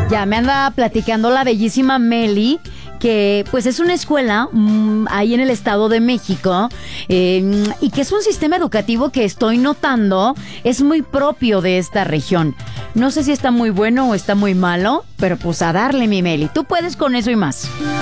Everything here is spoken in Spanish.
Ya me anda platicando la bellísima Meli, que pues es una escuela ahí en el Estado de México, y que es un sistema educativo que estoy notando es muy propio de esta región. No sé si está muy bueno o está muy malo, pero pues a darle, mi Meli. Tú puedes con eso y más.